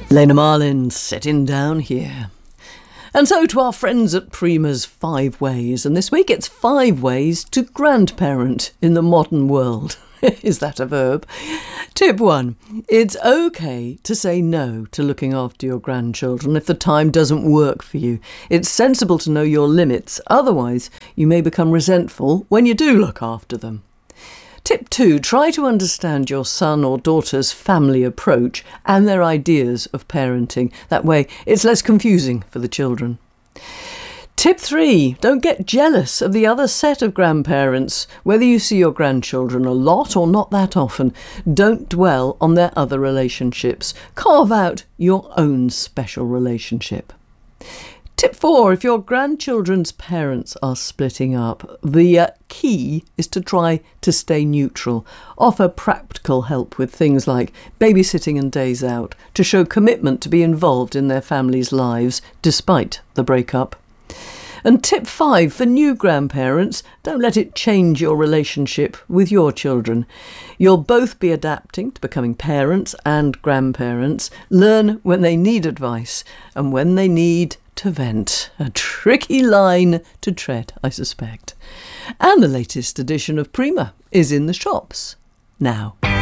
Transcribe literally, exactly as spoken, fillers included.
Lena Marlin sitting down here. And so to our friends at Prima's Five Ways. And this week it's five ways to grandparent in the modern world. Is that a verb? Tip one. It's okay to say no to looking after your grandchildren if the time doesn't work for you. It's sensible to know your limits. Otherwise, you may become resentful when you do look after them. Tip two, try to understand your son or daughter's family approach and their ideas of parenting. That way, it's less confusing for the children. Tip three, don't get jealous of the other set of grandparents. Whether you see your grandchildren a lot or not that often, don't dwell on their other relationships. Carve out your own special relationship. Tip four, if your grandchildren's parents are splitting up, the uh, key is to try to stay neutral. Offer practical help with things like babysitting and days out to show commitment to be involved in their families' lives despite the breakup. And tip five, for new grandparents, don't let it change your relationship with your children. You'll both be adapting to becoming parents and grandparents. Learn when they need advice and when they need to vent. A tricky line to tread, I suspect. And the latest edition of Prima is in the shops now.